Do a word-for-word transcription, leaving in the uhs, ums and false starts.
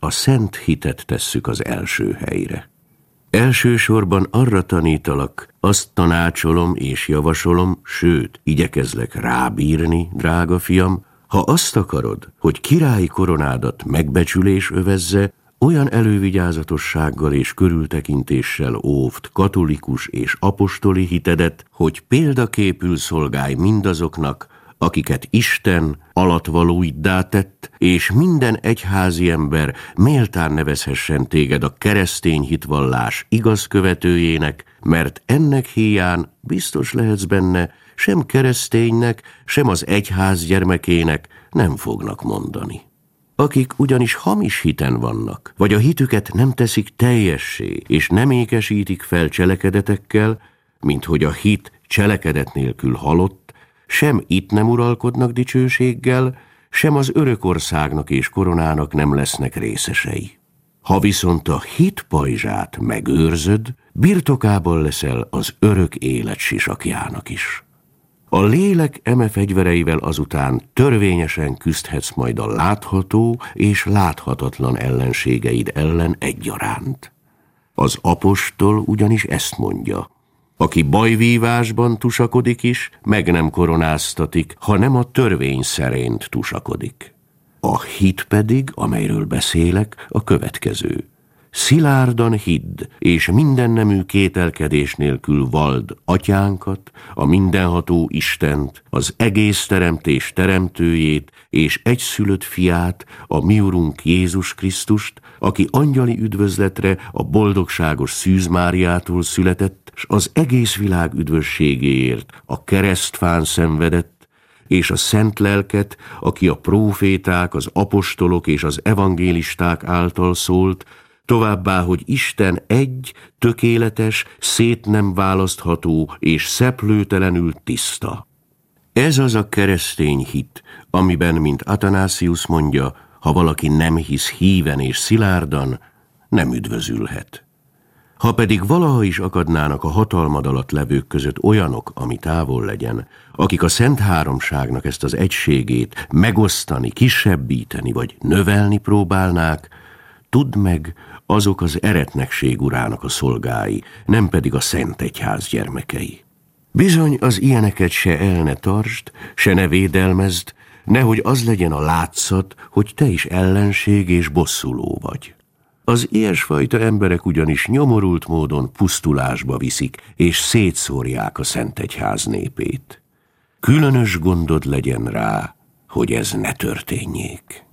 a szent hitet tesszük az első helyre. Elsősorban arra tanítalak, azt tanácsolom és javasolom, sőt, igyekezlek rábírni, drága fiam, ha azt akarod, hogy királyi koronádat megbecsülés övezze, olyan elővigyázatossággal és körültekintéssel óvd katolikus és apostoli hitedet, hogy példaképül szolgálj mindazoknak, akiket Isten alattvalóiddá tett, és minden egyházi ember méltán nevezhessen téged a keresztény hitvallás igaz követőjének, mert ennek híján biztos lehetsz benne, sem kereszténynek, sem az egyház gyermekének nem fognak mondani. Akik ugyanis hamis hiten vannak, vagy a hitüket nem teszik teljessé, és nem ékesítik fel cselekedetekkel, mint hogy a hit cselekedet nélkül halott, sem itt nem uralkodnak dicsőséggel, sem az örök országnak és koronának nem lesznek részesei. Ha viszont a hit pajzsát megőrzöd, birtokában leszel az örök élet sisakjának is. A lélek eme fegyvereivel azután törvényesen küzdhetsz majd a látható és láthatatlan ellenségeid ellen egyaránt. Az apostol ugyanis ezt mondja: aki bajvívásban tusakodik is, meg nem koronáztatik, hanem a törvény szerint tusakodik. A hit pedig, amelyről beszélek, a következő: szilárdan hidd, és mindennemű kételkedés nélkül vald atyánkat, a mindenható Istent, az egész teremtés teremtőjét, és egyszülött fiát, a mi Urunk Jézus Krisztust, aki angyali üdvözletre a boldogságos Szűz Máriától született, s az egész világ üdvösségéért a keresztfán szenvedett, és a szent lelket, aki a próféták, az apostolok és az evangélisták által szólt, továbbá, hogy Isten egy, tökéletes, szét nem választható és szeplőtelenül tiszta. Ez az a keresztény hit, amiben, mint Athanasius mondja, ha valaki nem hisz híven és szilárdan, nem üdvözülhet. Ha pedig valaha is akadnának a hatalmad alatt levők között olyanok, ami távol legyen, akik a Szent Háromságnak ezt az egységét megosztani, kisebbíteni vagy növelni próbálnák, tudd meg, azok az eretnekség urának a szolgái, nem pedig a Szent Egyház gyermekei. Bizony az ilyeneket se el ne tartsd, se ne védelmezd, nehogy az legyen a látszat, hogy te is ellenség és bosszuló vagy. Az ilyesfajta emberek ugyanis nyomorult módon pusztulásba viszik, és szétszórják a Szent Egyház népét. Különös gondod legyen rá, hogy ez ne történjék.